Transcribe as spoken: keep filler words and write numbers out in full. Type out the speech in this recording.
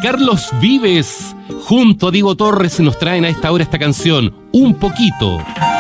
Carlos Vives junto a Diego Torres nos traen a esta hora esta canción, Un Poquito.